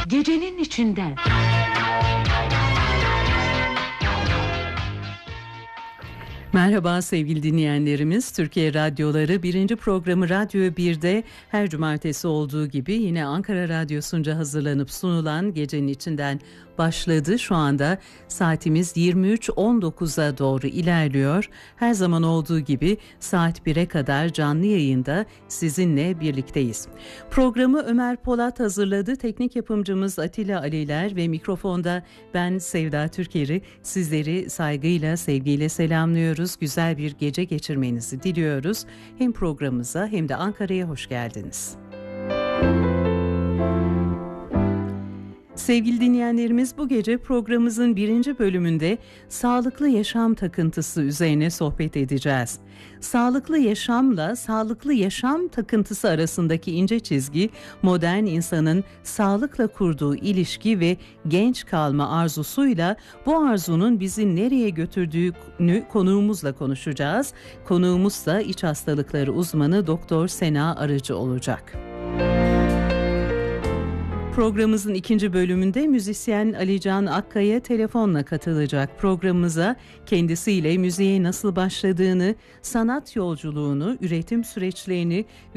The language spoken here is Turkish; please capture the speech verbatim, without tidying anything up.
Gecenin içinden. Merhaba sevgili dinleyenlerimiz. Türkiye Radyoları birinci programı Radyo bir'de her cumartesi olduğu gibi yine Ankara Radyosu'nca hazırlanıp sunulan Gecenin içinden başladı. Şu anda saatimiz yirmi üç on dokuza doğru ilerliyor. Her zaman olduğu gibi saat bir'e kadar canlı yayında sizinle birlikteyiz. Programı Ömer Polat hazırladı. Teknik yapımcımız Atilla Aliler ve mikrofonda ben Sevda Türker'i sizleri saygıyla, sevgiyle selamlıyoruz. Güzel bir gece geçirmenizi diliyoruz. Hem programımıza hem de Ankara'ya hoş geldiniz. Sevgili dinleyenlerimiz, bu gece programımızın birinci bölümünde sağlıklı yaşam takıntısı üzerine sohbet edeceğiz. Sağlıklı yaşamla sağlıklı yaşam takıntısı arasındaki ince çizgi, modern insanın sağlıkla kurduğu ilişki ve genç kalma arzusuyla bu arzunun bizi nereye götürdüğünü konuğumuzla konuşacağız. Konuğumuz da iç hastalıkları uzmanı Doktor Sena Arıcı olacak. Programımızın ikinci bölümünde müzisyen Ali Can Akkaya telefonla katılacak programımıza. Kendisiyle müziğe nasıl başladığını, sanat yolculuğunu, üretim süreçlerini